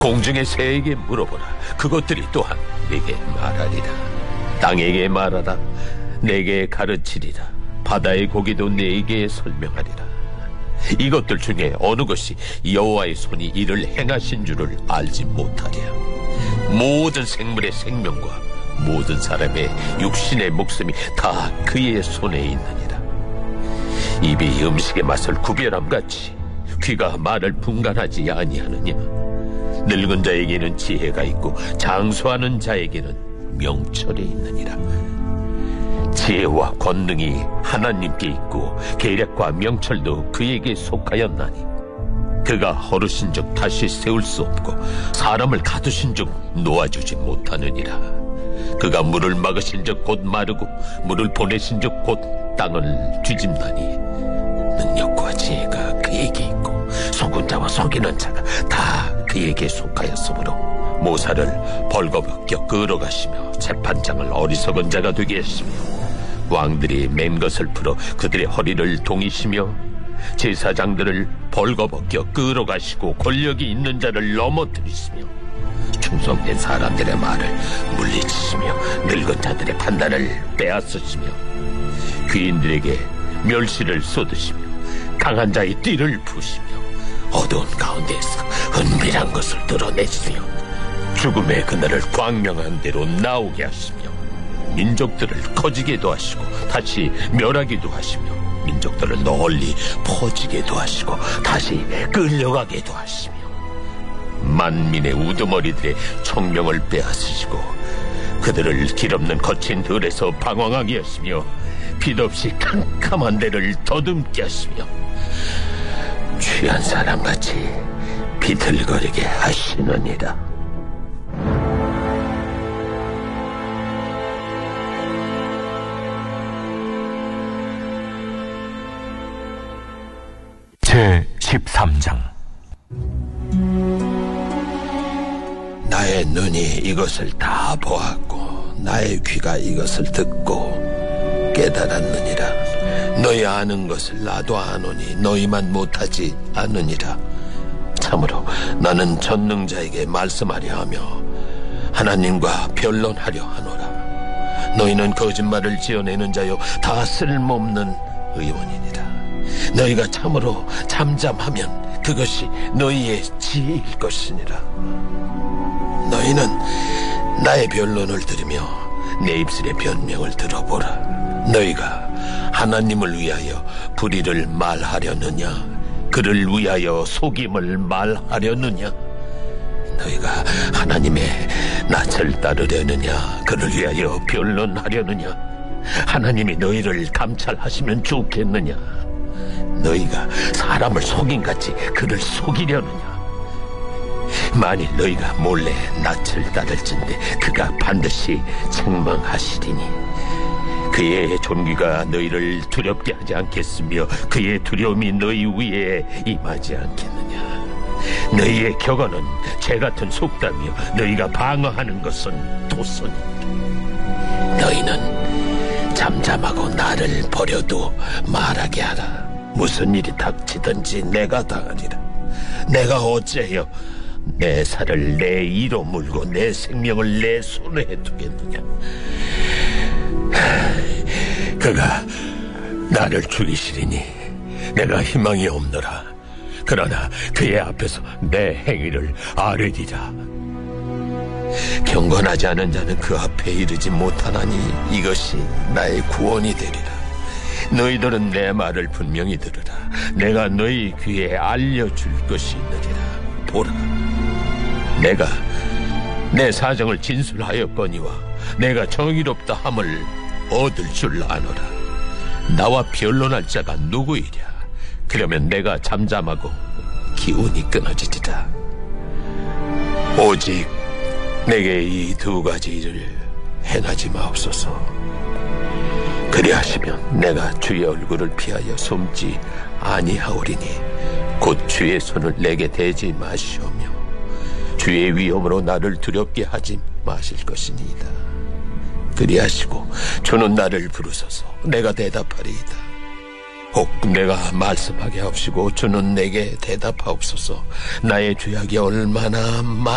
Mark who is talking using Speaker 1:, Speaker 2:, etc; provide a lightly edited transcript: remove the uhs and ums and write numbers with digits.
Speaker 1: 공중의 새에게 물어보라. 그것들이 또한 네게 말하리라. 땅에게 말하라. 내게 가르치리라. 바다의 고기도 네게 설명하리라. 이것들 중에 어느 것이 여호와의 손이 이를 행하신 줄을 알지 못하랴. 모든 생물의 생명과 모든 사람의 육신의 목숨이 다 그의 손에 있느니라. 입이 음식의 맛을 구별함같이 귀가 말을 분간하지 아니하느냐. 늙은 자에게는 지혜가 있고 장수하는 자에게는 명철이 있느니라. 지혜와 권능이 하나님께 있고 계략과 명철도 그에게 속하였나니 그가 허르신즉 다시 세울 수 없고 사람을 가두신즉 놓아주지 못하느니라. 그가 물을 막으신즉 곧 마르고 물을 보내신즉 곧 땅을 뒤집나니 능력과 지혜가 그에게 있고 속은 자와 속이는 자가 다 그에게 속하였으므로 모사를 벌거벗겨 끌어가시며 재판장을 어리석은 자가 되게 하시며 왕들이 맨 것을 풀어 그들의 허리를 동이시며 제사장들을 벌거벗겨 끌어가시고 권력이 있는 자를 넘어뜨리시며 충성된 사람들의 말을 물리치시며 늙은 자들의 판단을 빼앗으시며 귀인들에게 멸시를 쏟으시며 강한 자의 띠를 부시며 어두운 가운데에서 은밀한 것을 드러내시며 죽음의 그날을 광명한 대로 나오게 하시며 민족들을 커지게도 하시고 다시 멸하기도 하시며 민족들을 널리 퍼지게도 하시고 다시 끌려가게도 하시며 만민의 우두머리들의 청명을 빼앗으시고 그들을 길없는 거친 들에서 방황하게 하시며 빛없이 캄캄한 데를 더듬게 하시며 취한 사람같이 비틀거리게 하시느니라.
Speaker 2: 제13장.
Speaker 3: 나의 눈이 이것을 다 보았고 나의 귀가 이것을 듣고 깨달았느니라. 너희 아는 것을 나도 아노니 너희만 못하지 않느니라. 참으로 나는 전능자에게 말씀하려 하며 하나님과 변론하려 하노라. 너희는 거짓말을 지어내는 자요 다 쓸모없는 의원이니라. 너희가 참으로 잠잠하면 그것이 너희의 지혜일 것이니라. 너희는 나의 변론을 들으며 내 입술의 변명을 들어보라. 너희가 하나님을 위하여 불의를 말하려느냐 그를 위하여 속임을 말하려느냐. 너희가 하나님의 낯을 따르려느냐 그를 위하여 변론하려느냐. 하나님이 너희를 감찰하시면 좋겠느냐. 너희가 사람을 속임같이 그를 속이려느냐. 만일 너희가 몰래 낯을 따를진대 그가 반드시 책망하시리니 그의 존귀가 너희를 두렵게 하지 않겠으며 그의 두려움이 너희 위에 임하지 않겠느냐. 너희의 격언은 죄같은 속담이요 너희가 방어하는 것은 도선이니라. 너희는 잠잠하고 나를 버려도 말하게 하라. 무슨 일이 닥치든지 내가 당하리라. 내가 어찌하여 내 살을 내 이로 물고 내 생명을 내 손에 두겠느냐. 그가 나를 죽이시리니 내가 희망이 없노라. 그러나 그의 앞에서 내 행위를 아뢰리라. 경건하지 않은 자는 그 앞에 이르지 못하나니 이것이 나의 구원이 되리라. 너희들은 내 말을 분명히 들으라. 내가 너희 귀에 알려줄 것이 있느니라. 보라, 내가 내 사정을 진술하였거니와 내가 정의롭다 함을 얻을 줄 아노라. 나와 변론할 자가 누구이랴. 그러면 내가 잠잠하고 기운이 끊어지리라. 오직 내게 이 두 가지 일을 행하지 마옵소서. 그리하시면 내가 주의 얼굴을 피하여 숨지 아니하오리니 곧 주의 손을 내게 대지 마시오며 주의 위엄으로 나를 두렵게 하지 마실 것이니이다. 그리하시고 주는 나를 부르소서. 내가 대답하리이다. 혹 내가 말씀하게 하옵시고 주는 내게 대답하옵소서. 나의 죄악이 얼마나